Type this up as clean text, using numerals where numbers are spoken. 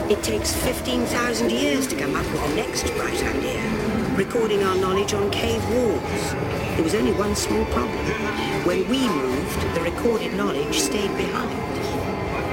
It takes 15,000 years to come up with the next bright idea, recording our knowledge on cave walls. There was only one small problem. When we moved, the recorded knowledge stayed behind.